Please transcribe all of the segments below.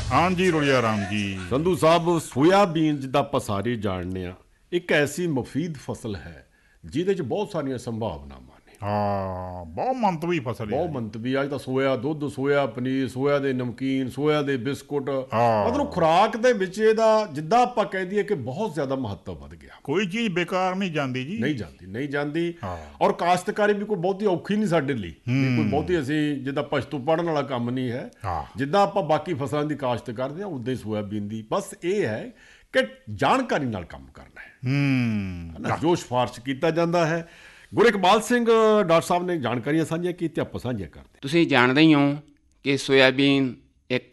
ਹਾਂਜੀ ਰੋੜੀਆ ਰਾਮ ਜੀ। ਸੰਧੂ ਸਾਹਿਬ, ਸੋਇਆਬੀਨ ਜਿੱਦਾਂ ਆਪਾਂ ਸਾਰੇ ਜਾਣਦੇ ਹਾਂ, ਇੱਕ ਐਸੀ ਮਫੀਦ ਫਸਲ ਹੈ ਜਿਹਦੇ 'ਚ ਬਹੁਤ ਸਾਰੀਆਂ ਸੰਭਾਵਨਾਵਾਂ ਨੇ। ਹਾਂ, ਬਹੁਤ ਮੰਤਵੀ ਫਸਲ ਹੈ ਬਹੁਤ ਜੀ। ਮੰਤਵੀ। ਅੱਜ ਤਾਂ ਸੋਇਆ ਦੁੱਧ, ਸੋਇਆ ਪਨੀਰ, ਸੋਇਆ ਦੇ ਨਮਕੀਨ, ਸੋਇਆ ਦੇ ਬਿਸਕੁਟ, ਮਤਲਬ ਹਾਂ, ਖੁਰਾਕ ਦੇ ਵਿੱਚ ਇਹਦਾ ਜਿੱਦਾਂ ਆਪਾਂ ਕਹਿ ਦਈਏ ਕਿ ਬਹੁਤ ਜ਼ਿਆਦਾ ਮਹੱਤਵ ਵੱਧ ਗਿਆ। ਕੋਈ ਚੀਜ਼ ਬੇਕਾਰ ਨਹੀਂ ਜਾਂਦੀ ਜੀ। ਨਹੀਂ ਜਾਂਦੀ, ਨਹੀਂ ਜਾਂਦੀ। ਹਾਂ। ਔਰ ਕਾਸ਼ਤਕਾਰੀ ਵੀ ਕੋਈ ਬਹੁਤੀ ਔਖੀ ਨਹੀਂ ਸਾਡੇ ਲਈ, ਵੀ ਕੋਈ ਬਹੁਤੀ ਅਸੀਂ ਜਿੱਦਾਂ ਪਸ਼ਤੂ ਪੜ੍ਹਨ ਵਾਲਾ ਕੰਮ ਨਹੀਂ ਹੈ। ਹਾਂ। ਜਿੱਦਾਂ ਆਪਾਂ ਬਾਕੀ ਫਸਲਾਂ ਦੀ ਕਾਸ਼ਤ ਕਰਦੇ ਹਾਂ ਉੱਦਾਂ ਹੀ ਸੋਇਆਬੀਨ ਦੀ। ਬਸ ਇਹ ਹੈ ਕਿ ਜਾਣਕਾਰੀ ਨਾਲ ਕੰਮ ਕਰਨਾ ਹੈ, ਨਾ ਜੋਸ਼ ਫਾਰਸ਼ ਕੀਤਾ ਜਾਂਦਾ ਹੈ। ਗੁਰਿਕਬਾਲ ਸਿੰਘ ਡਾਕਟਰ ਸਾਹਿਬ ਨੇ ਜਾਣਕਾਰੀਆਂ ਸਾਂਝੀਆਂ ਕੀਤੀਆਂ, ਆਪਾਂ ਸਾਂਝੀਆਂ ਕਰਦੇ। ਤੁਸੀਂ ਜਾਣਦੇ ਹੀ ਹੋ ਕਿ ਸੋਇਆਬੀਨ ਇੱਕ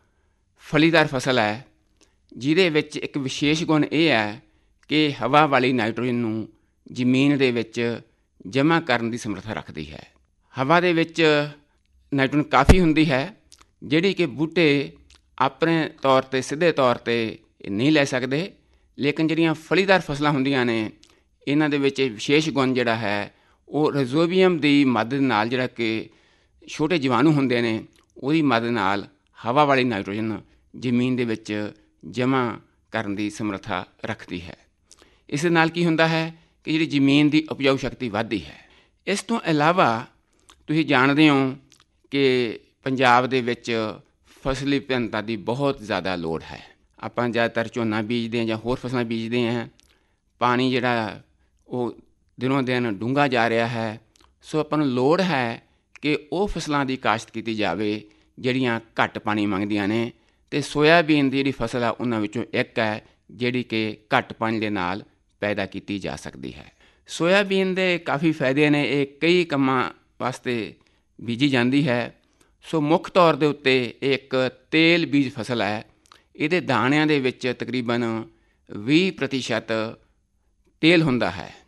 ਫਲੀਦਾਰ ਫਸਲ ਹੈ ਜਿਹਦੇ ਵਿੱਚ ਇੱਕ ਵਿਸ਼ੇਸ਼ ਗੁਣ ਇਹ ਹੈ ਕਿ ਹਵਾ ਵਾਲੀ ਨਾਈਟ੍ਰੋਜਨ ਨੂੰ ਜ਼ਮੀਨ ਦੇ ਵਿੱਚ ਜਮ੍ਹਾਂ ਕਰਨ ਦੀ ਸਮਰੱਥਾ ਰੱਖਦੀ ਹੈ। ਹਵਾ ਦੇ ਵਿੱਚ ਨਾਈਟ੍ਰੋਜਨ ਕਾਫੀ ਹੁੰਦੀ ਹੈ ਜਿਹੜੀ ਕਿ ਬੂਟੇ ਆਪਣੇ ਤੌਰ 'ਤੇ ਸਿੱਧੇ ਤੌਰ 'ਤੇ ਨਹੀਂ ਲੈ ਸਕਦੇ, ਲੇਕਿਨ ਜਿਹੜੀਆਂ ਫਲੀਦਾਰ ਫਸਲਾਂ ਹੁੰਦੀਆਂ ਨੇ ਇਹਨਾਂ ਦੇ ਵਿੱਚ ਵਿਸ਼ੇਸ਼ ਗੁਣ ਜਿਹੜਾ ਹੈ ਉਹ ਰਾਈਜ਼ੋਬੀਅਮ ਦੀ ਮਦਦ ਨਾਲ, ਜਿਹੜਾ ਕਿ ਛੋਟੇ ਜੀਵਾਣੂ ਹੁੰਦੇ ਨੇ, ਉਹਦੀ ਮਦਦ ਨਾਲ ਹਵਾ ਵਾਲੀ ਨਾਈਟ੍ਰੋਜਨ ਜ਼ਮੀਨ ਦੇ ਵਿੱਚ ਜਮ੍ਹਾਂ ਕਰਨ ਦੀ ਸਮਰੱਥਾ ਰੱਖਦੀ ਹੈ। ਇਸ ਦੇ ਨਾਲ ਕੀ ਹੁੰਦਾ ਹੈ ਕਿ ਜਿਹੜੀ ਜ਼ਮੀਨ ਦੀ ਉਪਜਾਊ ਸ਼ਕਤੀ ਵੱਧਦੀ ਹੈ। ਇਸ ਤੋਂ ਇਲਾਵਾ ਤੁਸੀਂ ਜਾਣਦੇ ਹੋ ਕਿ ਪੰਜਾਬ ਦੇ ਵਿੱਚ ਫਸਲੀ ਵਿਭਿੰਨਤਾ ਦੀ ਬਹੁਤ ਜ਼ਿਆਦਾ ਲੋੜ ਹੈ। ਆਪਾਂ ਜ਼ਿਆਦਾਤਰ ਝੋਨਾ ਬੀਜਦੇ ਹਾਂ ਜਾਂ ਹੋਰ ਫਸਲਾਂ ਬੀਜਦੇ ਹਾਂ। ਪਾਣੀ ਜਿਹੜਾ ਉਹ ਦਿਨੋਂ ਦਿਨ ਡੂੰਘਾ ਜਾ ਰਿਹਾ ਹੈ, ਸੋ ਆਪਾਂ ਨੂੰ ਲੋੜ ਹੈ ਕਿ ਉਹ ਫਸਲਾਂ ਦੀ ਕਾਸ਼ਤ ਕੀਤੀ ਜਾਵੇ ਜਿਹੜੀਆਂ ਘੱਟ ਪਾਣੀ ਮੰਗਦੀਆਂ ਨੇ, ਅਤੇ ਸੋਇਆਬੀਨ ਦੀ ਜਿਹੜੀ ਫਸਲ ਆ ਉਹਨਾਂ ਵਿੱਚੋਂ ਇੱਕ ਹੈ ਜਿਹੜੀ ਕਿ ਘੱਟ ਪਾਣੀ ਦੇ ਨਾਲ ਪੈਦਾ ਕੀਤੀ ਜਾ ਸਕਦੀ ਹੈ। ਸੋਇਆਬੀਨ ਦੇ ਕਾਫੀ ਫਾਇਦੇ ਨੇ, ਇਹ ਕਈ ਕੰਮਾਂ ਵਾਸਤੇ ਬੀਜੀ ਜਾਂਦੀ ਹੈ। ਸੋ ਮੁੱਖ ਤੌਰ ਦੇ ਉੱਤੇ ਇਹ ਇੱਕ ਤੇਲ ਬੀਜ ਫਸਲ ਹੈ। ਇਹਦੇ ਦਾਣਿਆਂ ਦੇ ਵਿੱਚ ਤਕਰੀਬਨ 20% ਤੇਲ ਹੁੰਦਾ ਹੈ।